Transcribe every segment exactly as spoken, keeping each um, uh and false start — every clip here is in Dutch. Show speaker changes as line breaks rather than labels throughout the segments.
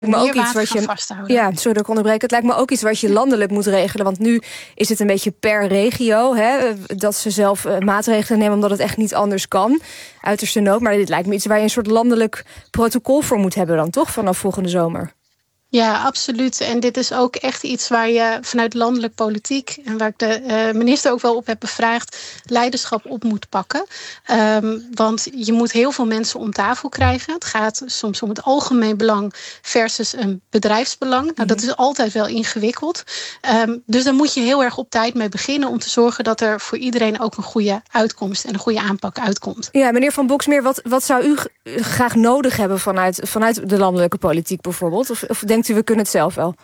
me ook iets wat je
vasthouden.
Ja, sorry dat ik onderbreek. Het lijkt me ook iets wat je landelijk moet regelen. Want nu is het een beetje per regio, hè, dat ze zelf uh, maatregelen nemen omdat het echt niet anders kan. Uiterste nood. Maar dit lijkt me iets waar je een soort landelijk protocol voor moet hebben dan toch vanaf volgende zomer.
Ja, absoluut. En dit is ook echt iets waar je vanuit landelijk politiek, en waar ik de uh, minister ook wel op heb bevraagd, leiderschap op moet pakken. Um, want je moet heel veel mensen om tafel krijgen. Het gaat soms om het algemeen belang versus een bedrijfsbelang. Nou, dat is altijd wel ingewikkeld. Um, dus daar moet je heel erg op tijd mee beginnen om te zorgen dat er voor iedereen ook een goede uitkomst en een goede aanpak uitkomt.
Ja, meneer Van Boxmeer, wat, wat zou u g- graag nodig hebben vanuit, vanuit de landelijke politiek bijvoorbeeld? Of, of denkt u, we kunnen het zelf wel?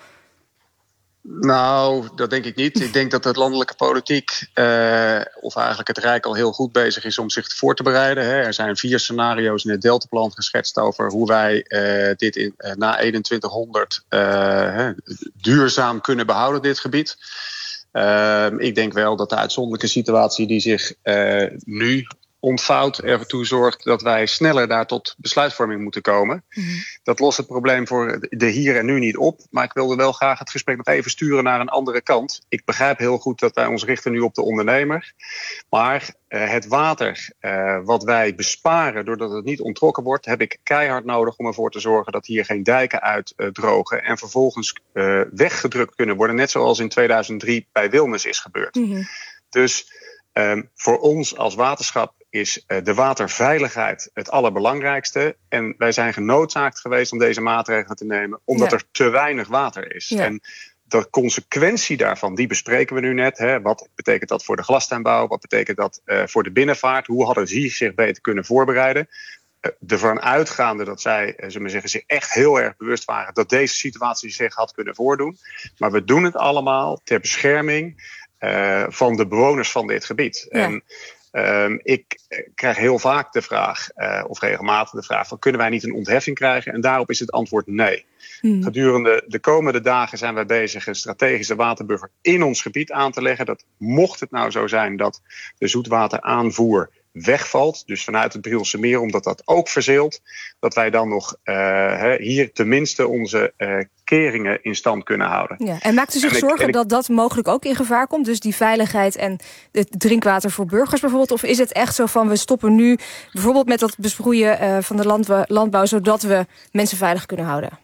Nou, dat denk ik niet. Ik denk dat de landelijke politiek, uh, of eigenlijk het Rijk, al heel goed bezig is om zich voor te bereiden. Hè. Er zijn vier scenario's in het Deltaplan geschetst over hoe wij uh, dit in, uh, na eenentwintighonderd uh, duurzaam kunnen behouden, dit gebied. Uh, ik denk wel dat de uitzonderlijke situatie die zich uh, nu ontvouwt ertoe zorgt dat wij sneller daar tot besluitvorming moeten komen. Mm-hmm. Dat lost het probleem voor de hier en nu niet op. Maar ik wilde wel graag het gesprek nog even sturen naar een andere kant. Ik begrijp heel goed dat wij ons richten nu op de ondernemer. Maar uh, het water uh, wat wij besparen doordat het niet onttrokken wordt, heb ik keihard nodig om ervoor te zorgen dat hier geen dijken uitdrogen uh, en vervolgens uh, weggedrukt kunnen worden. Net zoals in tweeduizend drie bij Wilnis is gebeurd. Mm-hmm. Dus um, voor ons als waterschap is uh, de waterveiligheid het allerbelangrijkste. En wij zijn genoodzaakt geweest om deze maatregelen te nemen, omdat ja. er te weinig water is. Ja. En de consequentie daarvan, die bespreken we nu net. Hè. Wat betekent dat voor de glastuinbouw? Wat betekent dat uh, voor de binnenvaart? Hoe hadden ze zich beter kunnen voorbereiden? Uh, ervan uitgaande dat zij, uh, zullen we zeggen, zich echt heel erg bewust waren dat deze situatie zich had kunnen voordoen. Maar we doen het allemaal ter bescherming uh, van de bewoners van dit gebied. Ja. En Um, ik krijg heel vaak de vraag, uh, of regelmatig de vraag, van kunnen wij niet een ontheffing krijgen? En daarop is het antwoord nee. Hmm. Gedurende de komende dagen zijn wij bezig een strategische waterbuffer in ons gebied aan te leggen. Dat mocht het nou zo zijn dat de zoetwateraanvoer wegvalt, dus vanuit het Brielse Meer, omdat dat ook verzeelt, dat wij dan nog uh, hier tenminste onze uh, keringen in stand kunnen houden.
Ja, en maakt u zich en zorgen ik, ik, dat dat mogelijk ook in gevaar komt? Dus die veiligheid en het drinkwater voor burgers bijvoorbeeld? Of is het echt zo van, we stoppen nu bijvoorbeeld met dat besproeien uh, van de landbouw, landbouw, zodat we mensen veilig kunnen houden?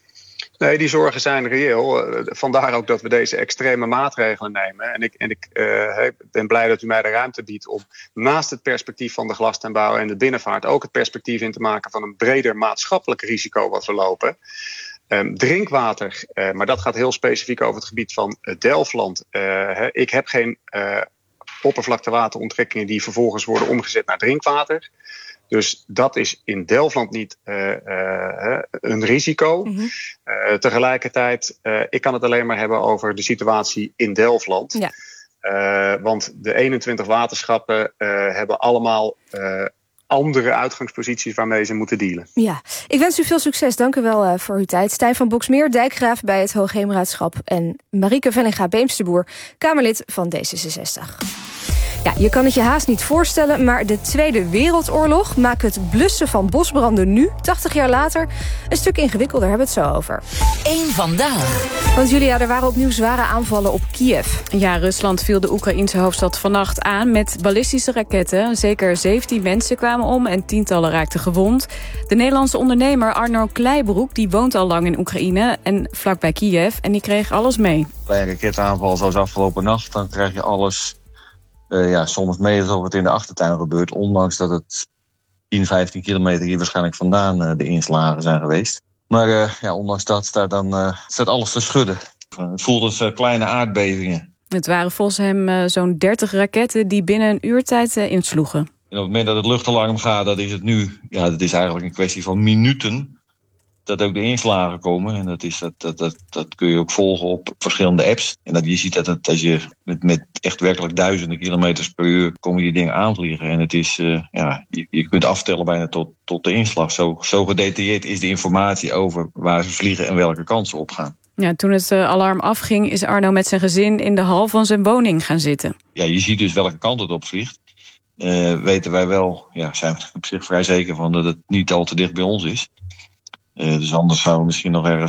Nee, die zorgen zijn reëel. Uh, vandaar ook dat we deze extreme maatregelen nemen. En ik, en ik uh, ben blij dat u mij de ruimte biedt om naast het perspectief van de glastuinbouw en de binnenvaart ook het perspectief in te maken van een breder maatschappelijk risico wat we lopen. Um, drinkwater, uh, maar dat gaat heel specifiek over het gebied van uh, Delfland. Uh, he, ik heb geen uh, oppervlaktewateronttrekkingen die vervolgens worden omgezet naar drinkwater. Dus dat is in Delfland niet uh, uh, een risico. Mm-hmm. Uh, tegelijkertijd, uh, ik kan het alleen maar hebben over de situatie in Delfland. Ja. Uh, want de eenentwintig waterschappen uh, hebben allemaal uh, andere uitgangsposities waarmee ze moeten dealen.
Ja, ik wens u veel succes. Dank u wel uh, voor uw tijd. Stijn van Boxmeer, dijkgraaf bij het Hoogheemraadschap, en Marieke Vellinga-Beemsterboer, Kamerlid van D zesenzestig. Ja, je kan het je haast niet voorstellen, maar de Tweede Wereldoorlog maakt het blussen van bosbranden nu, tachtig jaar later, een stuk ingewikkelder. Hebben we het zo over.
Eén vandaag.
Want Julia, er waren opnieuw zware aanvallen op Kiev.
Ja, Rusland viel de Oekraïense hoofdstad vannacht aan met ballistische raketten. Zeker zeventien mensen kwamen om en tientallen raakten gewond. De Nederlandse ondernemer Arno Kleibroek die woont al lang in Oekraïne en vlakbij Kiev, en die kreeg alles mee.
Bij een raketaanval zoals afgelopen nacht, dan krijg je alles Uh, ja, soms mee alsof het in de achtertuin gebeurt. Ondanks dat het tien, vijftien kilometer hier waarschijnlijk vandaan uh, de inslagen zijn geweest. Maar uh, ja, ondanks dat staat, dan, uh, staat alles te schudden. Uh, het voelt als uh, kleine aardbevingen.
Het waren volgens hem uh, zo'n dertig raketten die binnen een uurtijd uh, insloegen.
En op het moment dat het luchtalarm gaat, dat is het nu. Ja, dat is eigenlijk een kwestie van minuten dat ook de inslagen komen. En dat, is, dat, dat, dat, dat kun je ook volgen op verschillende apps. En dat je ziet dat het, als je met, met echt werkelijk duizenden kilometers per uur komen die dingen aanvliegen. En het is, uh, ja, je, je kunt aftellen bijna tot, tot de inslag. Zo, zo gedetailleerd is de informatie over waar ze vliegen en welke kant ze opgaan.
Ja, toen het uh, alarm afging, is Arno met zijn gezin in de hal van zijn woning gaan zitten.
Ja, je ziet dus welke kant het opvliegt. Uh, weten wij wel, ja, zijn we op zich vrij zeker van dat het niet al te dicht bij ons is. Uh, dus anders zouden we misschien nog ergens